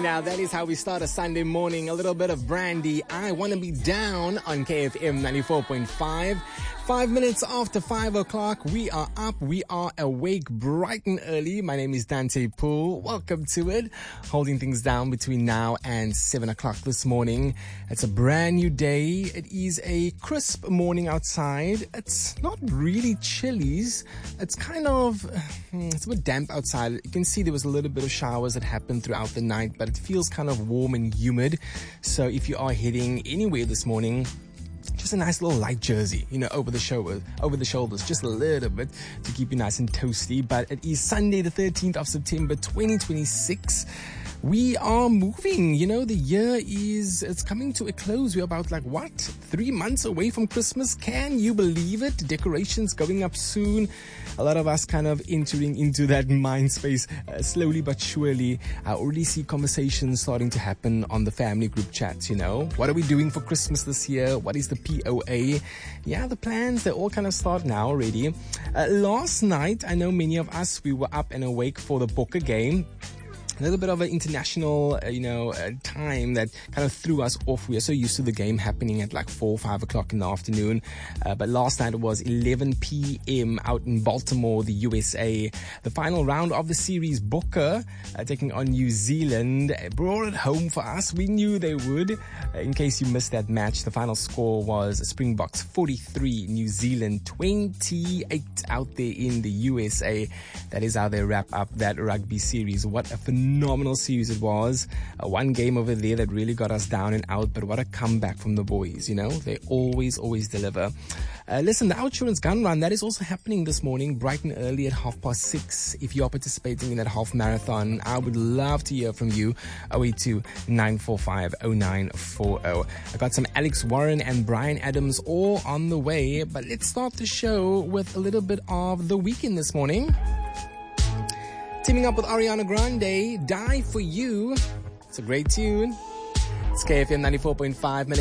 Now that is how we start a Sunday morning. A little bit of Brandy. I want to be down on KFM 94.5. 5 minutes after 5 o'clock, we are up, we are awake bright and early. My name is Dante Poole. Welcome to it. Holding things down between now and 7 o'clock this morning. It's a brand new day. It is a crisp morning outside. It's not really chilly. It's kind of, it's a bit damp outside. You can see there was a little bit of showers that happened throughout the night, but it feels kind of warm and humid. So if you are heading anywhere this morning, just a nice little light jersey, over the shoulders, just a little bit to keep you nice and toasty. But it is Sunday, the 13th of September, 2026. We are moving, the year it's coming to a close. We're about 3 months away from Christmas. Can you believe it? Decorations going up soon. A lot of us kind of entering into that mind space slowly but surely. I already see conversations starting to happen on the family group chats, What are we doing for Christmas this year? What is the POA? Yeah, the plans, they all kind of start now already. Last night, I know many of us, we were up and awake for the Bokke game. A little bit of an international, time that kind of threw us off. We are so used to the game happening at 4, 5 o'clock in the afternoon. But last night it was 11 p.m. out in Baltimore, the USA. The final round of the series, Bokke, taking on New Zealand, brought it home for us. We knew they would. In case you missed that match, the final score was Springboks 43, New Zealand 28 out there in the USA. That is how they wrap up that rugby series. What a phenomenal series it was. One game over there that really got us down and out, but what a comeback from the boys, They always deliver. Listen, the OUTsurance Gun Run, that is also happening this morning, bright and early at 6:30. If you are participating in that half marathon, I would love to hear from you. 082-945-0940. I got some Alex Warren and Brian Adams all on the way, but let's start the show with a little bit of The Weeknd this morning. Teaming up with Ariana Grande, Die For You. It's a great tune. It's KFM 94.5.